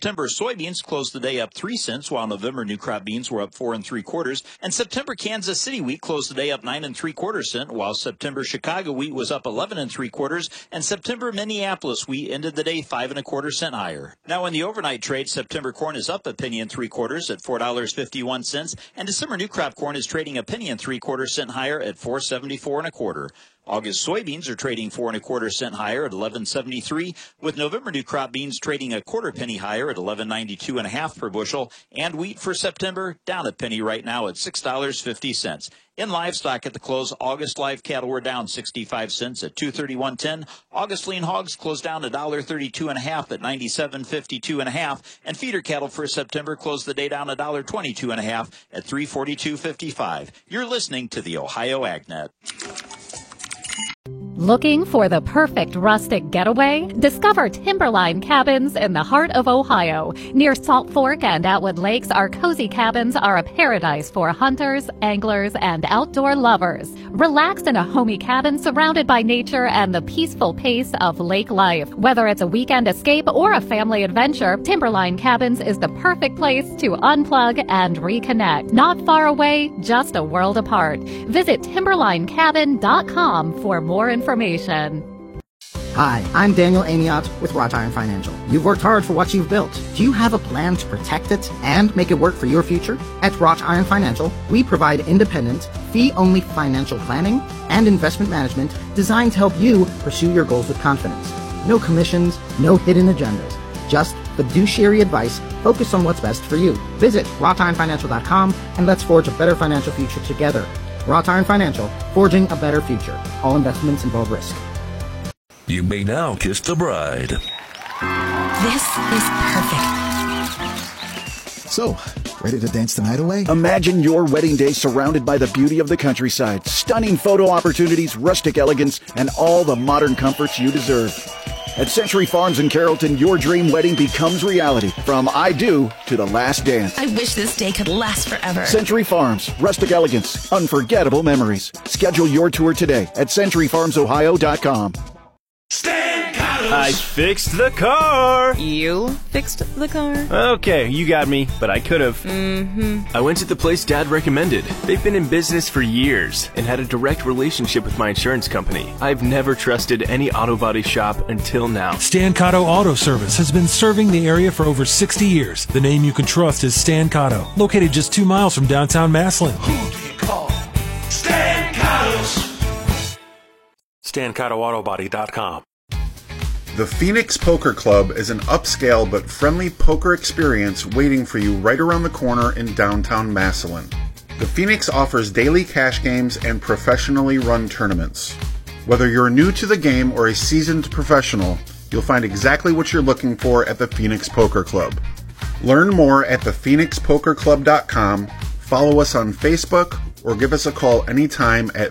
September soybeans closed the day up 3 cents, while November new crop beans were up 4 3/4. And September Kansas City wheat closed the day up 9 3/4 cents, while September Chicago wheat was up 11 3/4, and September Minneapolis wheat ended the day 5 1/4 cents higher. Now in the overnight trade, September corn is up 1 3/4 at $4.51, and December new crop corn is trading 1 3/4 cents higher at $4.74 1/4. August soybeans are trading 4 1/4 cents higher at $11.73, with November new crop beans trading 1/4 penny higher at $11.92 1/2 per bushel, and wheat for September down 1 penny right now at $6.50. In livestock at the close, August live cattle were down 65 cents at $231.10. August lean hogs closed down $1.32 1/2 at $97.52 1/2, and feeder cattle for September closed the day down $1.22 1/2 at $342.55. You're listening to the Ohio AgNet. Looking for the perfect rustic getaway? Discover Timberline Cabins in the heart of Ohio. Near Salt Fork and Atwood Lakes, our cozy cabins are a paradise for hunters, anglers, and outdoor lovers. Relax in a homey cabin surrounded by nature and the peaceful pace of lake life. Whether it's a weekend escape or a family adventure, Timberline Cabins is the perfect place to unplug and reconnect. Not far away, just a world apart. Visit timberlinecabin.com for more information. Hi, I'm Daniel Amiot with Wrought Iron Financial. You've worked hard for what you've built. Do you have a plan to protect it and make it work for your future? At Wrought Iron Financial, we provide independent, fee-only financial planning and investment management designed to help you pursue your goals with confidence. No commissions, no hidden agendas. Just fiduciary advice focused on what's best for you. Visit wroughtironfinancial.com and let's forge a better financial future together. Wrought Iron Financial, forging a better future. All investments involve risk. You may now kiss the bride. This is perfect. So, ready to dance the night away? Imagine your wedding day surrounded by the beauty of the countryside, stunning photo opportunities, rustic elegance, and all the modern comforts you deserve. At Century Farms in Carrollton, your dream wedding becomes reality. From I do to the last dance. I wish this day could last forever. Century Farms, rustic elegance, unforgettable memories. Schedule your tour today at centuryfarmsohio.com. I fixed the car. You fixed the car? Okay, you got me, but I could have. I went to the place Dad recommended. They've been in business for years and had a direct relationship with my insurance company. I've never trusted any auto body shop until now. Stan Cotto Auto Service has been serving the area for over 60 years. The name you can trust is Stan Cotto, located just 2 miles from downtown Massillon. Who do you call? Stan Cotto's. StanCottoAutobody.com. The Phoenix Poker Club is an upscale but friendly poker experience waiting for you right around the corner in downtown Massillon. The Phoenix offers daily cash games and professionally run tournaments. Whether you're new to the game or a seasoned professional, you'll find exactly what you're looking for at the Phoenix Poker Club. Learn more at thephoenixpokerclub.com, follow us on Facebook, or give us a call anytime at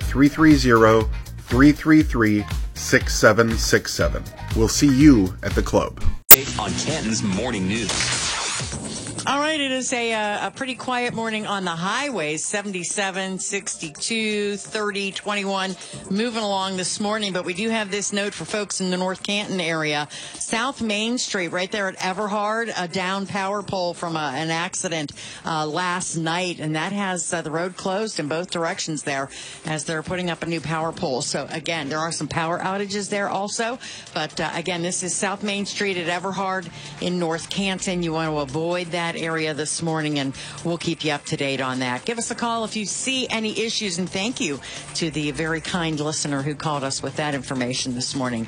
330-333-6767. We'll see you at the club. On Canton's Morning News. All right, it is a pretty quiet morning on the highways, 77, 62, 30, 21, moving along this morning. But we do have this note for folks in the North Canton area. South Main Street, right there at Everhard, a down power pole from an accident last night. And that has the road closed in both directions there as they're putting up a new power pole. So, again, there are some power outages there also. But, again, this is South Main Street at Everhard in North Canton. You want to avoid that area this morning, and we'll keep you up to date on that. Give us a call if you see any issues, and thank you to the very kind listener who called us with that information this morning.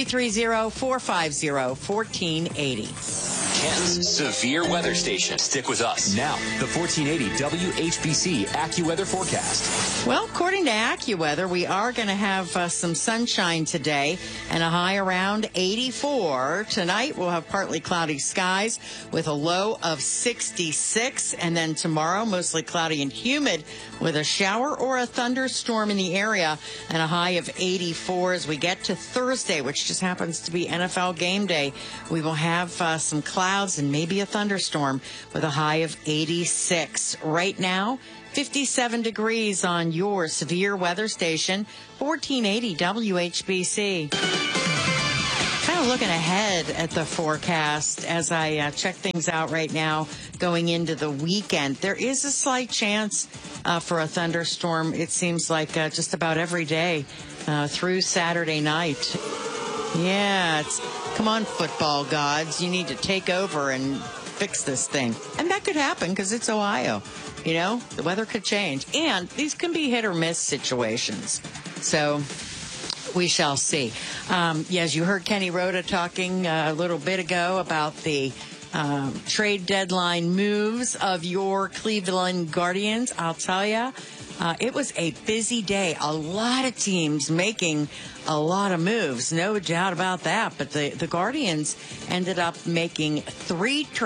330-450-1480. Canton's severe weather station. Stick with us. Now, the 1480 WHBC AccuWeather forecast. Well, according to AccuWeather, we are going to have some sunshine today and a high around 84. Tonight, we'll have partly cloudy skies with a low of 66, and then tomorrow mostly cloudy and humid with a shower or a thunderstorm in the area and a high of 84. As we get to Thursday, which just happens to be NFL game day, we will have some clouds and maybe a thunderstorm with a high of 86. Right now, 57 degrees on your severe weather station, 1480 WHBC. Kind of looking ahead at the forecast as I check things out right now going into the weekend. There is a slight chance for a thunderstorm, it seems like just about every day through Saturday night. Yeah, come on, football gods. You need to take over and fix this thing. And that could happen because it's Ohio. You know, the weather could change. And these can be hit or miss situations. So we shall see. As you heard Kenny Rhoda talking a little bit ago about the trade deadline moves of your Cleveland Guardians, I'll tell you, it was a busy day. A lot of teams making a lot of moves, no doubt about that. But the Guardians ended up making 3 trades.